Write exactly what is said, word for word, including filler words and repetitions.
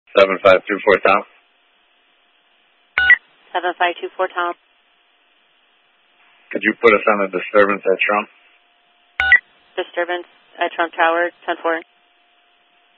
seven five two four Tom. seven five two four Tom. Could you put us on a disturbance at Trump? Disturbance at Trump Tower, ten four.